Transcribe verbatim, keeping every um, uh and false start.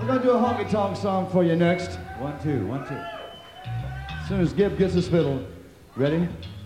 We're gonna do a honky-tonk song for you next. One, two, one, two. As soon as Gib gets his fiddle. Ready?